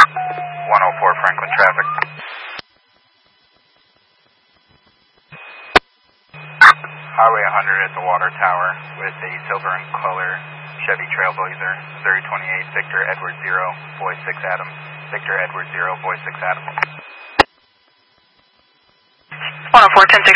104 Franklin traffic. Highway 100 at the water tower with a silver and color Chevy Trailblazer, 3028 Victor Edward 0, Boy 6 Adam. Victor Edward 0, Boy 6 Adam. 104, 10-6